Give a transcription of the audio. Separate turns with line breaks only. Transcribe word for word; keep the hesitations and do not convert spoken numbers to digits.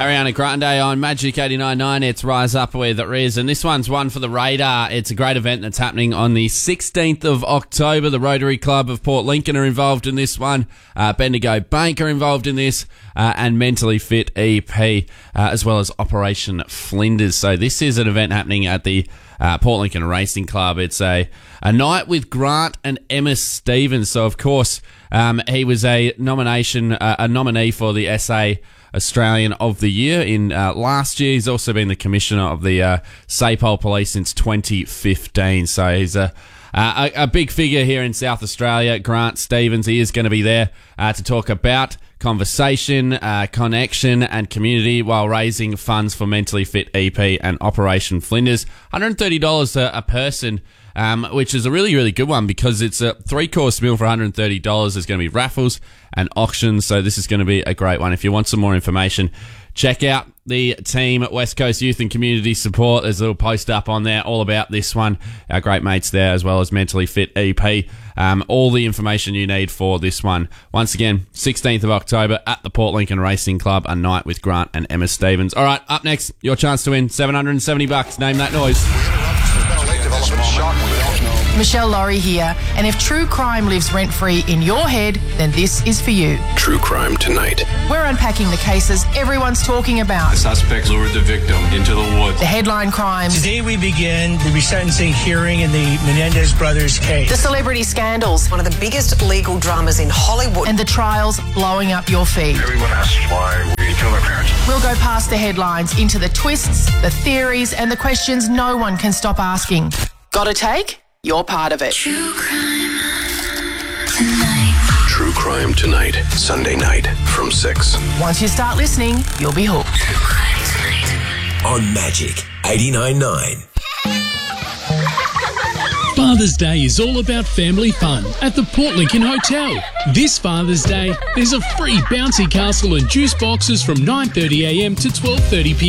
Ariana Grande on Magic eighty-nine point nine. It's Rise Up with Riz, and this one's one for the radar. It's a great event that's happening on the sixteenth of October. The Rotary Club of Port Lincoln are involved in this one. Uh, Bendigo Bank are involved in this, uh, and Mentally Fit E P, uh, as well as Operation Flinders. So this is an event happening at the uh, Port Lincoln Racing Club. It's a, a night with Grant and Emma Stevens. So, of course, um, he was a nomination, uh, a nominee for the S A Australian of the Year in uh, last year. He's also been the commissioner of the uh, Sapole Police since twenty fifteen. So he's a, a a big figure here in South Australia. Grant Stevens, he is going to be there uh, to talk about conversation, uh, connection and community while raising funds for Mentally Fit E P and Operation Flinders. one hundred thirty dollars a, a person. Um, which is a really, really good one because it's a three-course meal for one hundred thirty dollars. There's going to be raffles and auctions, so this is going to be a great one. If you want some more information, check out the team at West Coast Youth and Community Support. There's a little post up on there all about this one. Our great mates there, as well as Mentally Fit E P. Um, all the information you need for this one. Once again, sixteenth of October at the Port Lincoln Racing Club, a night with Grant and Emma Stevens. All right, up next, your chance to win seven hundred seventy bucks. Name that noise.
Michelle Laurie here, and if true crime lives rent-free in your head, then this is for you.
True Crime Tonight.
We're unpacking the cases everyone's talking about.
The suspect lured the victim into the woods.
The headline crimes.
Today we begin the resentencing hearing in the Menendez brothers case.
The celebrity scandals.
One of the biggest legal dramas in Hollywood.
And the trials blowing up your feed.
Everyone asks why we killed our parents.
We'll go past the headlines into the twists, the theories, and the questions no one can stop asking. Got a take? You're part of it.
True Crime Tonight. True Crime Tonight, Sunday night from six.
Once you start listening, you'll be hooked.
True Crime Tonight. On Magic eighty-nine point nine.
Father's Day is all about family fun at the Port Lincoln Hotel. This Father's Day, there's a free bouncy castle and juice boxes from nine thirty a m to twelve thirty p m